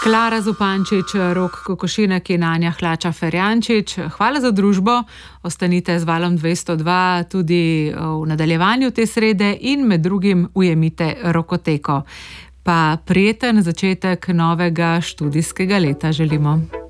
Klara Zupančič, Rok Kokošinek in Anja Hlača-Ferjančič. Hvala za družbo. Ostanite z Valom 202 tudi v nadaljevanju te srede in med drugim ujemite Rokoteko. Pa prijeten začetek novega študijskega leta želimo.